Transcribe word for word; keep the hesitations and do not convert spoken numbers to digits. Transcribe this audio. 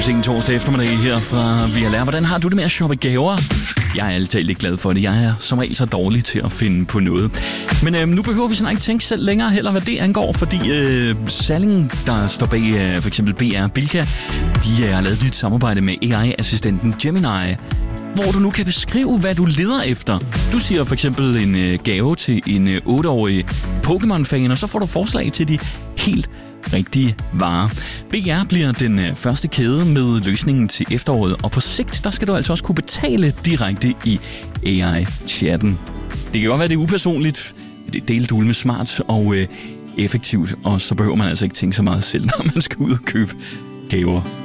sen torsdag eftermiddag her fra V L R. Hvordan har du det med at shoppe gaver? Jeg er altid lidt glad for det. Jeg er som regel så dårlig til at finde på noget. Men øh, nu behøver vi sådan ikke tænke selv længere heller, hvad det angår, fordi øh, Salling, der står bag øh, for eksempel B R Bilka, de har lavet et nyt samarbejde med A I-assistenten Gemini, hvor du nu kan beskrive, hvad du leder efter. Du siger for eksempel en øh, gave til en øh, otteårig Pokémon-fan, og så får du forslag til de helt rigtige varer. B R bliver den øh, første kæde med løsningen til efteråret, og på sigt, der skal du altså også kunne betale direkte i A I-chatten. Det kan godt være, det er upersonligt, det er delt med smart og øh, effektivt, og så behøver man altså ikke tænke så meget selv, når man skal ud og købe gaver.